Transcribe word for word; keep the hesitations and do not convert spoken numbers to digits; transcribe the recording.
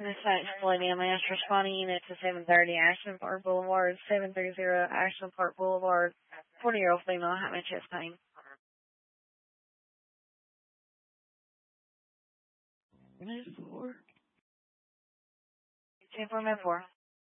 This is Selenium Mass responding unit to seven thirty Ashland Park Boulevard, seven thirty Ashland Park Boulevard, forty-year-old female having chest pain. Move four. ten four, move four.